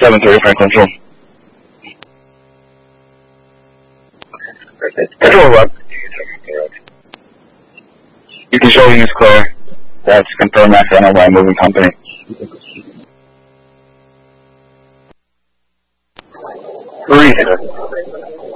730 Franklin Field. Control what? You can show use car. That's confirmed accidental by moving company. Reason.